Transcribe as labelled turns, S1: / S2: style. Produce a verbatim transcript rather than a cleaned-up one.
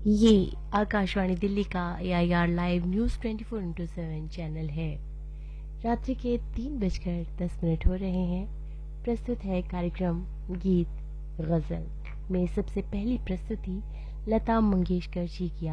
S1: ये आकाशवाणी दिल्ली का ए I R live news twenty four into seven channel है। रात्रि के तीन बजकर दस मिनट हो रहे हैं। प्रस्तुत है कार्यक्रम गीत गजल में सबसे पहली प्रस्तुति लता मंगेशकर जी की